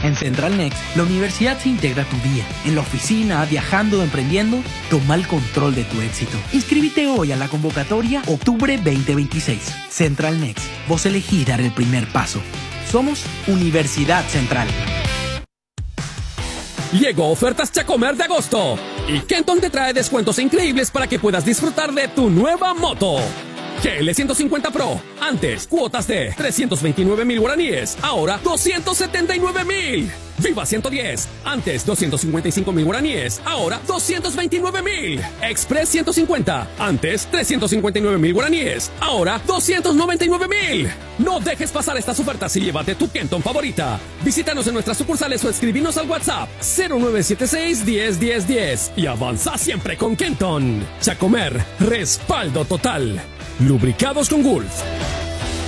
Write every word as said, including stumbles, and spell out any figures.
En Central Next, la universidad se integra a tu día. En la oficina, viajando o emprendiendo, toma el control de tu éxito. Inscríbete hoy a la convocatoria Octubre veinte veintiséis. Central Next, vos elegí dar el primer paso. Somos Universidad Central. Llegó Ofertas Chacomer de agosto y Kenton te trae descuentos increíbles para que puedas disfrutar de tu nueva moto. G L ciento cincuenta Pro, antes cuotas de trescientos veintinueve mil guaraníes, ahora doscientos setenta y nueve mil. Viva ciento diez, antes doscientos cincuenta y cinco mil guaraníes, ahora doscientos veintinueve mil. Express ciento cincuenta, antes trescientos cincuenta y nueve mil guaraníes, ahora doscientos noventa y nueve mil. No dejes pasar estas ofertas y llévate tu Kenton favorita. Visítanos en nuestras sucursales o escribinos al WhatsApp cero nueve siete seis, diez, diez, diez y avanza siempre con Kenton. Chacomer, respaldo total. Lubricados con Gulf.